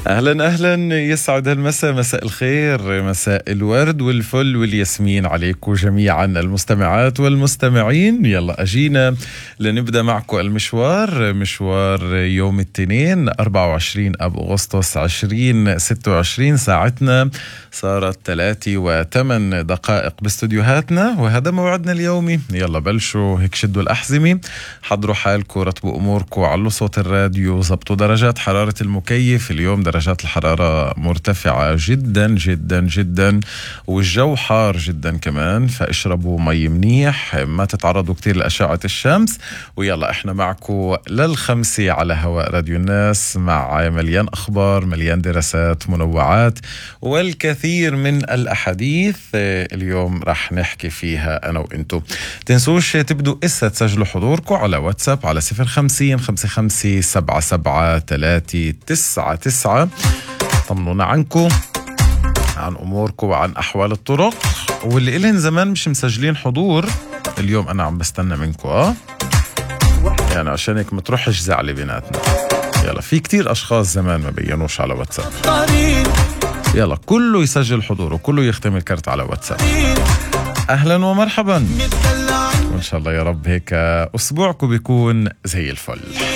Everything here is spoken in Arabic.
أهلا أهلا، يسعد المساء، مساء الخير، مساء الورد والفل والياسمين عليكم جميعا المستمعات والمستمعين. يلا أجينا لنبدأ معكم المشوار، مشوار يوم الاثنين 24 أب أغسطس 2026. ساعتنا صارت 3:08 باستوديوهاتنا، وهذا موعدنا اليومي. يلا بلشوا هيك، شدوا الأحزمة، حضروا حالكم، رتبوا أموركم، علوا صوت الراديو، زبطوا درجات حرارة المكيف. اليوم درجات الحرارة مرتفعة جدا جدا جدا، والجو حار جدا كمان، فاشربوا مي منيح، ما تتعرضوا كتير لأشعة الشمس. ويلا احنا معكم لل5 على هواء راديو الناس، مع مليان أخبار، مليان دراسات، منوعات، والكثير من الأحاديث اليوم رح نحكي فيها أنا وإنتو. تنسوش تبدوا إسا تسجلوا حضوركم على واتساب على 050-55-77-399. طمنونا عنكم، عن أموركم وعن أحوال الطرق، واللي إلين زمان مش مسجلين حضور اليوم أنا عم بستنى منكم يعني عشان هيك ما تروحش زعلي بيناتنا. يلا، في كتير أشخاص زمان ما بينوش على واتساب. يلا كله يسجل حضور وكله يختم الكرت على واتساب. أهلا ومرحبا، وإن شاء الله يا رب هيك أسبوعكم بيكون زي الفل.